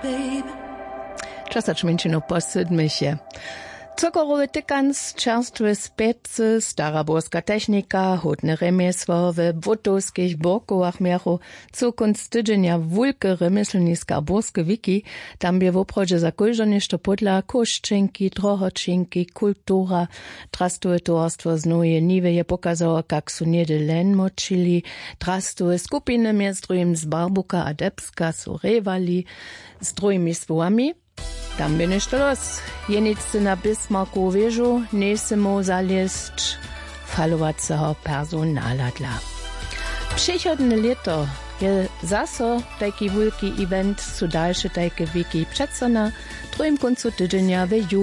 Časačmenšinu po 7. Cukorowy tykans, czerstwe specy, stara boska technika, hutne remesło w butowskich borkołach mieru, co kunst tydzienia wulke remesłniska borskie wiki, tam bie w oprodzie za kojżoniszto podla koszczynki, drohoczynki, kultura, trastuje towarstwo znuje niwe je pokazało, jak su niedy len močili, trastuje skupiny między z Barbuka a Debska su rewali, z drugimi słowami. Tam bin ich los. Jenicy na Bismarcku wieżu, nesemo zalist falowacego personala dla. Przychodne lato je zaso taki wielki event, su dalsze takie wiki przedso na drugim końcu tydzienia w